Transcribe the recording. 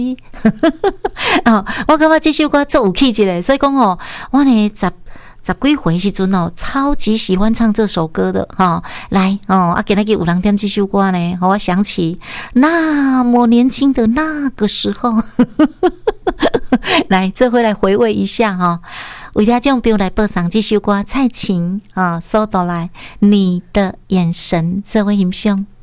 哦，我感觉这首歌足有气质的，所以讲哦，我呢十几岁时阵哦，超级喜欢唱这首歌的哈。来哦，今天有人点这首歌呢，我想起那么年轻的那个时候。来，这回来回味一下哈。为听众朋友来播上这首歌，蔡琴啊，收到来你的眼神，这位欣赏。